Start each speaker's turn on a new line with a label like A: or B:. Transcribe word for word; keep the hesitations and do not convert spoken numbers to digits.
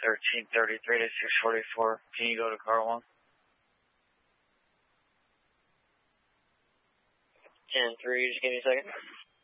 A: thirteen thirty-three to six forty-four. Can you go to car one?
B: ten three, just give me a second.